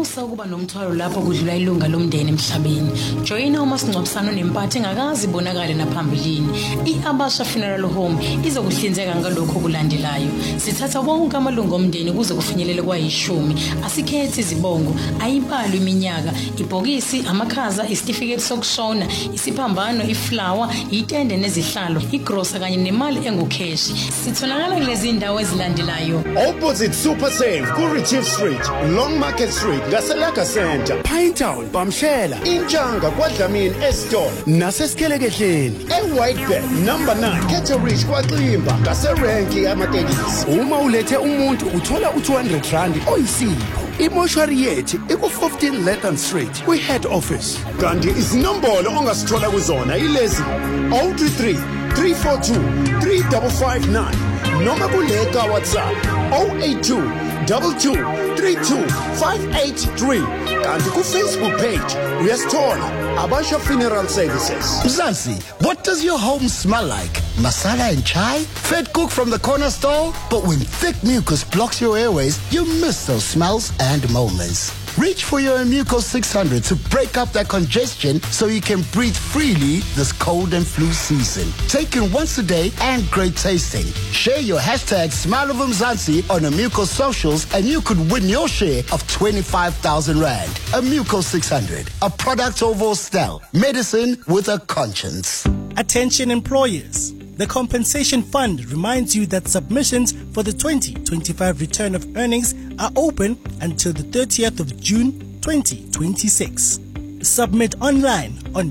Akusa ukuba nomthwalo lapho kudlula ilunga lomndeni emhlabeni. Joyina umasingcwabisano nempatho engakazi ibonakale naphambilini. I-Abasha Funeral Home izokuhlinzeka ngalokho okulandelayo. Sithatha wonke amalungu omndeni kuze kufinyelele kwa-10. Asikhethi izibongo, ayibalo iminyaka, ibhokisi, amakhaza, isitifiketi sokushona, isiphambano, iflower, itende nezihlalo, igrosa kanye nemali engukheshi. Sitholakala kulezi indawo ezilandelayo. Opposite Super Save, Kurichief Street, Long Market Street, Gaselaka Center, Pinetown, Bamshela, Inchanga, Kwadlamini, Eston, nasesiKelekehleni, Whitebed, number 9, Ketteridge, Kwaklimba, Gaserenki, Amatekisi. Uma ulethe umuntu uthola u200 rand oyisipho. Imoshwari yethu iku15 Letton Street, kwi-head office. Kanti izinombolo ongasithola kuzona ilezi 033 342 3559 noma kuleka WhatsApp 082 22 32 583. Kanti ku-Facebook page uyasithola Abasha Funeral Services. Mzansi, what does your home smell like? Masala and chai? Fed cook from the corner store? But when thick mucus blocks your airways, you miss those smells and moments. Reach for your Muco 600 to break up that congestion so you can breathe freely this cold and flu season. Taken once a day and great tasting. Share your hashtag Smile of Mzansi on Muco socials and you could win your share of 25,000 Rand. Muco 600, a product of Ostel. Medicine with a conscience. Attention employers. The Compensation Fund reminds you that submissions for the 2025 return of earnings are open until the 30th of June 2026. Submit online on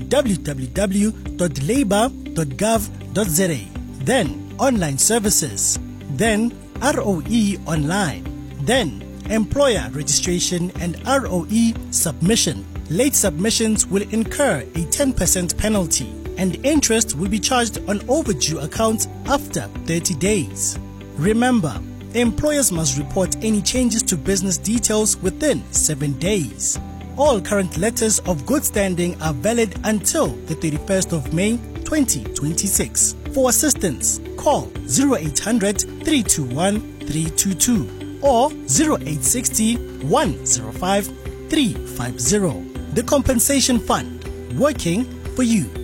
www.labour.gov.za. Then online services. Then ROE online. Then employer registration and ROE submission. Late submissions will incur a 10% penalty, and interest will be charged on overdue accounts after 30 days. Remember, employers must report any changes to business details within 7 days. All current letters of good standing are valid until the 31st of May 2026. For assistance, call 0800 321 322 or 0860 105 350. The Compensation Fund, working for you.